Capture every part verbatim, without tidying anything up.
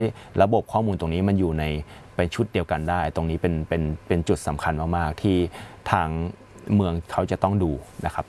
ระบบข้อมูลตรงนี้มันอยู่ในเป็นชุดเดียวกันได้ตรงนี้เป็นเป็นเป็นจุดสำคัญมากๆที่ทางเมืองเขาจะต้องดูนะครับ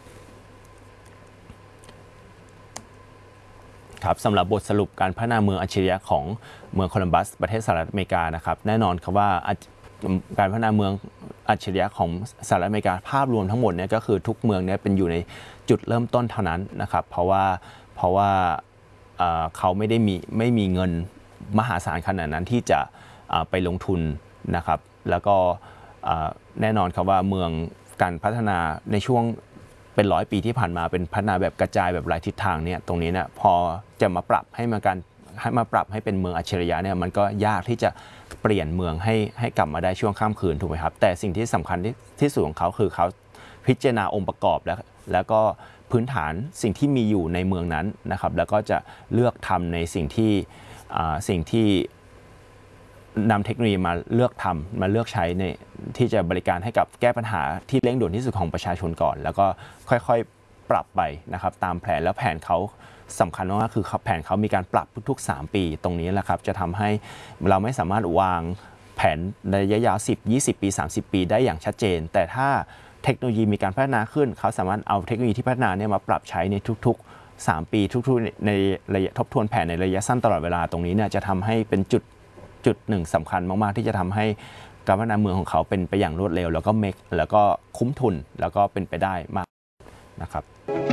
ครับสำหรับบทสรุปการพัฒนาเมืองอัจฉริยะของเมืองโคลัมบัสประเทศสหรัฐอเมริกานะครับแน่นอนครับว่าการพัฒนาเมืองอัจฉริยะของสหรัฐอเมริกาภาพรวมทั้งหมดเนี่ยก็คือทุกเมืองเนี่ยเป็นอยู่ในจุดเริ่มต้นเท่านั้นนะครับเพราะว่าเพราะว่าเขาไม่ได้มีไม่มีเงินมหาศาลขนาดนั้นที่จะไปลงทุนนะครับแล้วก็แน่นอนครับว่าเมืองการพัฒนาในช่วงเป็นร้อยปีที่ผ่านมาเป็นพัฒนาแบบกระจายแบบหลายทิศทางเนี่ยตรงนี้เนี่ยพอจะมาปรับให้มาการให้มาปรับให้เป็นเมืองอัจฉริยะเนี่ยมันก็ยากที่จะเปลี่ยนเมืองให้ให้กลับมาได้ช่วงข้ามคืนถูกไหมครับแต่สิ่งที่สำคัญที่ที่สุดของเขาคือเขาพิจารณาองค์ประกอบแล้วแล้วก็พื้นฐานสิ่งที่มีอยู่ในเมืองนั้นนะครับแล้วก็จะเลือกทำในสิ่งที่สิ่งที่นำเทคโนโลยีมาเลือกทำมาเลือกใช้ในที่จะบริการให้กับแก้ปัญหาที่เร่งด่วนที่สุดของประชาชนก่อนแล้วก็ค่อยๆปรับไปนะครับตามแผนแล้วแผนเขาสำคัญมากคือแผนเขามีการปรับทุกๆสามปีตรงนี้แหละครับจะทำให้เราไม่สามารถวางแผนในระยะยาวสิบ ยี่สิบปีสามสิบปีได้อย่างชัดเจนแต่ถ้าเทคโนโลยีมีการพัฒนาขึ้นเขาสามารถเอาเทคโนโลยีที่พัฒนาเนี่ยมาปรับใช้ในทุกๆสามปีทุกๆในระยะทบทวนแผนในระยะสั้นตลอดเวลาตรงนี้เนี่ยจะทำให้เป็นจุดจุดหนึ่งสำคัญมากๆที่จะทำให้การพัฒนาเมืองของเขาเป็นไปอย่างรวดเร็วแล้วก็เมคแล้วก็คุ้มทุนแล้วก็เป็นไปได้มากนะครับ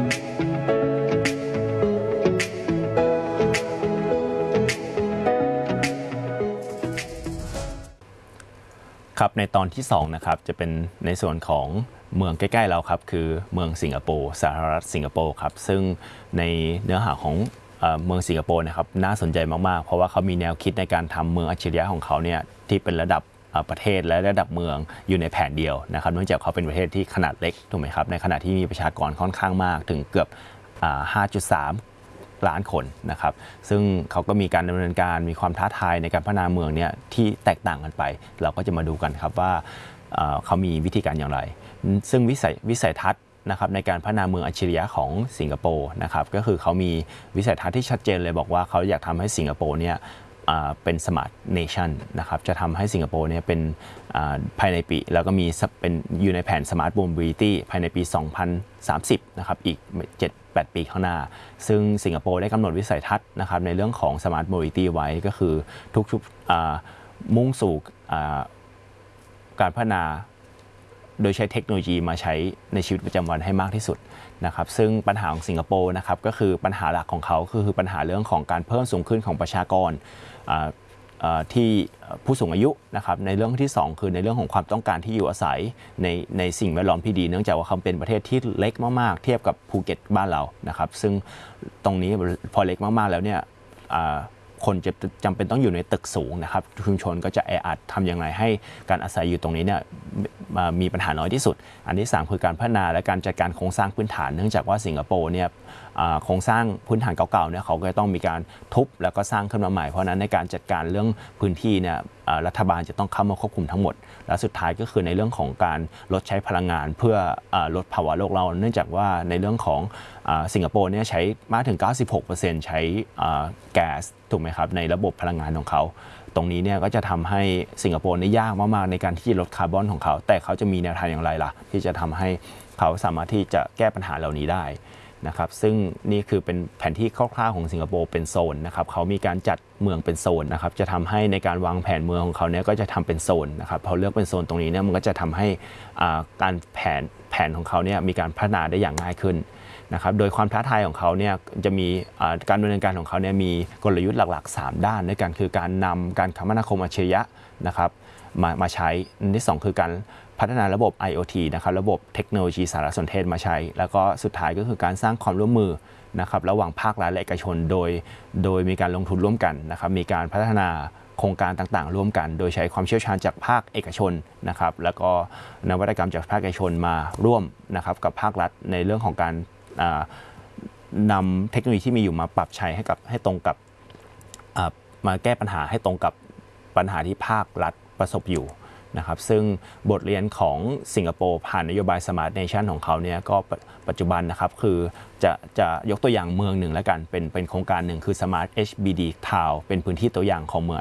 ครับในตอนที่สองนะครับจะเป็นในส่วนของเมืองใกล้ๆเราครับคือเมืองสิงคโปร์สหรัฐสิงคโปร์ครับซึ่งในเนื้อหาของเมืองสิงคโปร์นะครับน่าสนใจมากๆเพราะว่าเขามีแนวคิดในการทำเมืองอัจฉริยะของเขาเนี่ยที่เป็นระดับประเทศและระดับเมืองอยู่ในแผนเดียวนะครับเนื่องจากเขาเป็นประเทศที่ขนาดเล็กถูกไหมครับในขณะที่มีประชากรค่อนข้างมากถึงเกือบ ห้าจุดสาม ล้านคนนะครับซึ่งเขาก็มีการดำเนินการมีความท้าทายในการพัฒนาเมืองเนี่ยที่แตกต่างกันไปเราก็จะมาดูกันครับว่าเขามีวิธีการอย่างไรซึ่งวิสัยวิสัยทัศน์นะครับในการพัฒนาเมืองอัจฉริยะของสิงคโปร์นะครับก็คือเขามีวิสัยทัศน์ที่ชัดเจนเลยบอกว่าเขาอยากทำให้สิงคโปร์เนี่ยเป็น Smart Nation นะครับจะทำให้สิงคโปร์เนี่ยเป็นภายในปีแล้วก็มีเป็นอยู่ในแผน Smart Mobility ภายในปี สองพันสามสิบ นะครับอีก เจ็ดแปด ปีข้างหน้าซึ่งสิงคโปร์ได้กำหนดวิสัยทัศน์นะครับในเรื่องของ Smart Mobility ไว้ก็คือทุกๆมุ่งสู่การพัฒนาโดยใช้เทคโนโลยีมาใช้ในชีวิตประจำวันให้มากที่สุดนะครับซึ่งปัญหาของสิงคโปร์นะครับก็คือปัญหาหลักของเขาคือปัญหาเรื่องของการเพิ่มสูงขึ้นของประชากรที่ผู้สูงอายุนะครับในเรื่องที่สองคือในเรื่องของความต้องการที่อยู่อาศัยในในสิ่งแวดล้อมที่ดีเนื่องจากว่าเขาเป็นประเทศที่เล็กมากๆเทียบกับภูเก็ตบ้านเรานะครับซึ่งตรงนี้พอเล็กมากๆแล้วเนี่ยคนจะจำเป็นต้องอยู่ในตึกสูงนะครับชุมชนก็จะแออัดทำอย่างไรให้การอาศัยอยู่ตรงนี้เนี่ยมีปัญหาน้อยที่สุดอันที่สามคือการพัฒนาและการจัดการโครงสร้างพื้นฐานเนื่องจากว่าสิงคโปร์เนี่ยโครงสร้างพื้นฐานเก่าๆเนี่ยเขาก็ต้องมีการทุบแล้วก็สร้างขึ้นมาใหม่เพราะนั้นในการจัดการเรื่องพื้นที่เนี่ยรัฐบาลจะต้องเข้ามาควบคุมทั้งหมดและสุดท้ายก็คือในเรื่องของการลดใช้พลังงานเพื่อลดภาวะโลกร้อนเนื่องจากว่าในเรื่องของสิงคโปร์เนี่ยใช้มากถึง เก้าสิบหกเปอร์เซ็นต์ ใช้แก๊สถูกไหมครับในระบบพลังงานของเขาตรงนี้เนี่ยก็จะทำให้สิงคโปร์นี่ยากมากๆในการที่จะลดคาร์บอนของเขาแต่เขาจะมีแนวทางอย่างไรล่ะที่จะทำให้เขาสามารถที่จะแก้ปัญหาเหล่านี้ได้นะครับซึ่งนี่คือเป็นแผนที่คร่าวๆของสิงคโปร์เป็นโซนนะครับเขามีการจัดเมืองเป็นโซนนะครับจะทำให้ในการวางแผนเมืองของเขาเนี่ยก็จะทำเป็นโซนนะครับพอเลือกเป็นโซนตรงนี้เนี่ยมันก็จะทำให้การแผนแผนของเขาเนี่ยมีการพัฒนาได้อย่างง่ายขึ้นนะครับโดยความท้าทายของเขาเนี่ยจะมีการดำเนินการของเขาเนี่ยมีกลยุทธ์หลักๆสามด้านด้วยกันคือการนำการคมนาคมอัจฉริยะนะครับมามาใช้อันที่สองคือการพัฒนาระบบ ไอ โอ ที นะครับระบบเทคโนโลยีสารสนเทศมาใช้แล้วก็สุดท้ายก็คือการสร้างความร่วมมือนะครับระหว่างภาครัฐและเอกชนโดยโดยมีการลงทุนร่วมกันนะครับมีการพัฒนาโครงการต่างๆร่วมกันโดยใช้ความเชี่ยวชาญจากภาคเอกชนนะครับแล้วก็นวัตกรรมจากภาคเอกชนมาร่วมนะครับกับภาครัฐในเรื่องของการนำเทคโนโลยีที่มีอยู่มาปรับใช้ให้กับให้ตรงกับมาแก้ปัญหาให้ตรงกับปัญหาที่ภาครัฐประสบอยู่นะครับซึ่งบทเรียนของสิงคโปร์ผ่านนโยบาย Smart Nation ของเขาเนี่ยก็ปัจจุบันนะครับคือจะจะยกตัวอย่างเมืองหนึ่งแล้วกันเป็นเป็นโครงการหนึ่งคือ Smart เอช บี ดี Town เป็นพื้นที่ตัวอย่างของเมือง